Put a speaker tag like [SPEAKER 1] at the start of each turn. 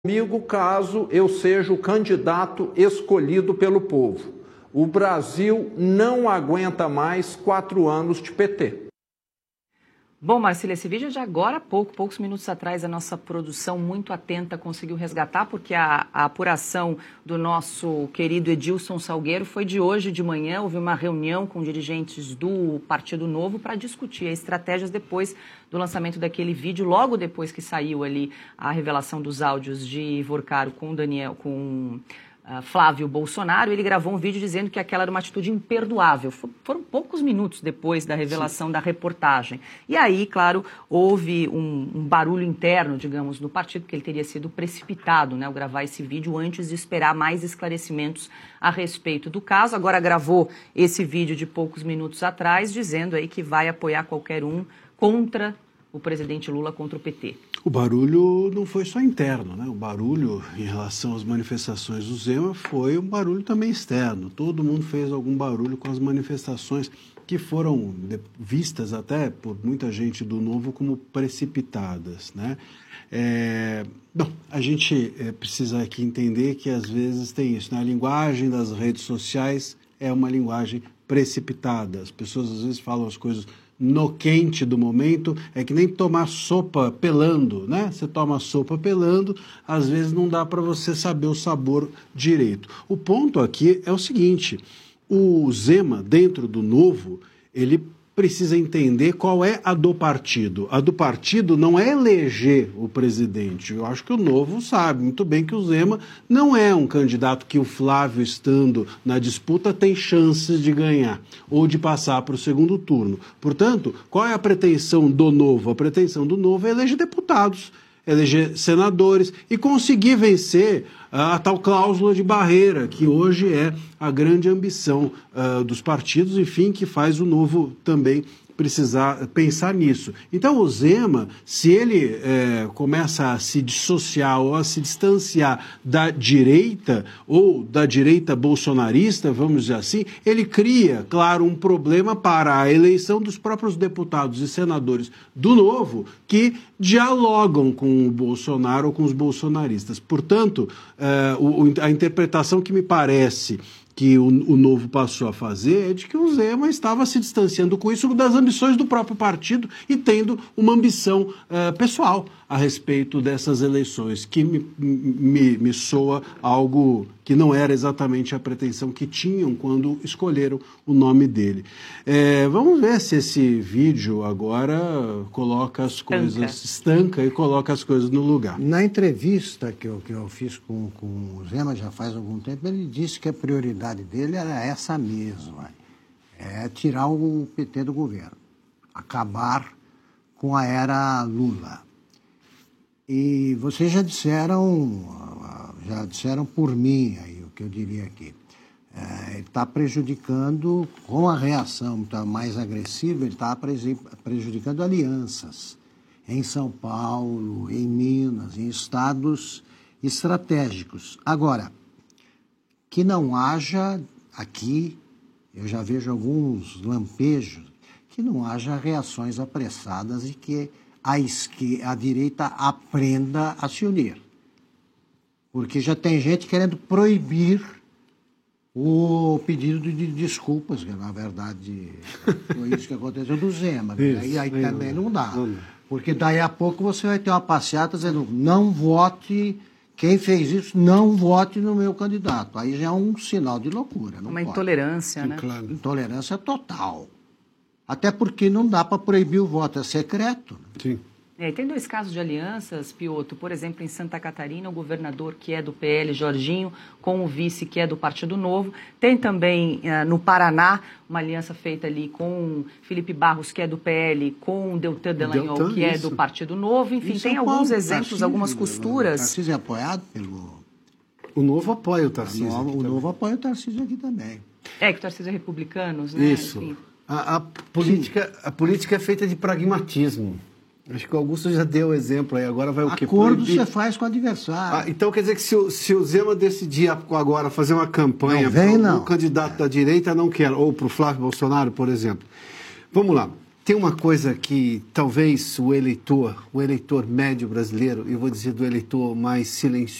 [SPEAKER 1] comigo caso eu seja o candidato escolhido pelo povo. O Brasil não aguenta mais 4 anos de PT.
[SPEAKER 2] Bom, Marcília, esse vídeo é de agora há poucos minutos atrás, a nossa produção muito atenta conseguiu resgatar, porque a apuração do nosso querido Edilson Salgueiro foi de hoje de manhã. Houve uma reunião com dirigentes do Partido Novo para discutir estratégias depois do lançamento daquele vídeo, logo depois que saiu ali a revelação dos áudios de Ivor Caro com Flávio Bolsonaro. Ele gravou um vídeo dizendo que aquela era uma atitude imperdoável. Foram poucos minutos depois da revelação da reportagem. E aí, claro, houve um barulho interno, digamos, no partido, porque ele teria sido precipitado, né, ao gravar esse vídeo antes de esperar mais esclarecimentos a respeito do caso. Agora gravou esse vídeo de poucos minutos atrás, dizendo aí que vai apoiar qualquer um contra o presidente Lula, contra o PT.
[SPEAKER 3] O barulho não foi só interno, né? O barulho em relação às manifestações do Zema foi um barulho também externo. Todo mundo fez algum barulho com as manifestações que foram vistas até por muita gente do Novo como precipitadas, né? Bom, a gente precisa aqui entender que às vezes tem isso, né? A linguagem das redes sociais é uma linguagem precipitada. As pessoas às vezes falam as coisas no quente do momento, é que nem tomar sopa pelando, né? Você toma sopa pelando, às vezes não dá para você saber o sabor direito. O ponto aqui é o seguinte, o Zema, dentro do Novo, ele precisa entender qual é a do partido. A do partido não é eleger o presidente. Eu acho que o Novo sabe muito bem que o Zema não é um candidato que o Flávio, estando na disputa, tem chances de ganhar ou de passar para o segundo turno. Portanto, qual é a pretensão do Novo? A pretensão do Novo é eleger deputados, eleger senadores e conseguir vencer a tal cláusula de barreira, que hoje é a grande ambição dos partidos, enfim, que faz o Novo também precisar pensar nisso. Então o Zema, se ele começa a se dissociar ou a se distanciar da direita ou da direita bolsonarista, vamos dizer assim, ele cria, claro, um problema para a eleição dos próprios deputados e senadores do Novo que dialogam com o Bolsonaro ou com os bolsonaristas. Portanto, a interpretação que me parece que o Novo passou a fazer é de que o Zema estava se distanciando com isso das ambições do próprio partido e tendo uma ambição pessoal a respeito dessas eleições, que me soa algo que não era exatamente a pretensão que tinham quando escolheram o nome dele. Vamos ver se esse vídeo agora coloca as coisas, estanca e coloca as coisas no lugar.
[SPEAKER 4] Na entrevista que eu fiz com o Zema já faz algum tempo, ele disse que a prioridade dele era essa mesma, tirar o PT do governo, acabar com a era Lula. E vocês já disseram por mim aí o que eu diria aqui. Ele está prejudicando, com a reação mais agressiva, ele está prejudicando alianças em São Paulo, em Minas, em estados estratégicos. Agora, que não haja aqui, eu já vejo alguns lampejos, que não haja reações apressadas e que a direita aprenda a se unir. Porque já tem gente querendo proibir o pedido de desculpas, que na verdade foi isso que aconteceu do Zema. E aí também não dá. Porque daí a pouco você vai ter uma passeata dizendo, não vote, quem fez isso, não vote no meu candidato. Aí já é um sinal de loucura. Não pode.
[SPEAKER 2] Intolerância, né?
[SPEAKER 4] Claro. Intolerância total. Até porque não dá para proibir o voto, é secreto.
[SPEAKER 3] Sim.
[SPEAKER 2] Tem 2 casos de alianças, Piotr. Por exemplo, em Santa Catarina, o governador que é do PL, Jorginho, com o vice que é do Partido Novo. Tem também no Paraná uma aliança feita ali com Felipe Barros, que é do PL, com Deltan Dallagnol, que é do Partido Novo. Enfim, tem alguns exemplos, algumas costuras.
[SPEAKER 4] O Tarcísio é apoiado pelo...
[SPEAKER 3] O Novo apoia o Tarcísio.
[SPEAKER 4] O Novo apoia o Tarcísio aqui também.
[SPEAKER 2] Que o Tarcísio é republicanos, né?
[SPEAKER 3] Isso.
[SPEAKER 2] Enfim.
[SPEAKER 3] A política é feita de pragmatismo. Acho que o Augusto já deu o exemplo aí, agora vai o quê?
[SPEAKER 4] Acordo você faz com o adversário.
[SPEAKER 3] Então quer dizer que se o Zema decidir agora fazer uma campanha
[SPEAKER 4] para
[SPEAKER 3] o candidato da direita não quer, ou para o Flávio Bolsonaro, por exemplo. Vamos lá. Tem uma coisa que talvez o eleitor médio brasileiro, eu vou dizer do eleitor mais silencioso,